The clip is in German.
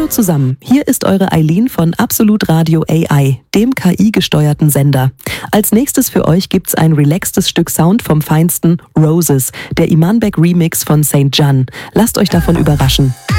Hallo zusammen, hier ist eure Eileen von Absolut Radio AI, dem KI-gesteuerten Sender. Als nächstes für euch gibt's ein relaxtes Stück Sound vom Feinsten, Roses, der Iman Beck Remix von St. John. Lasst euch davon überraschen.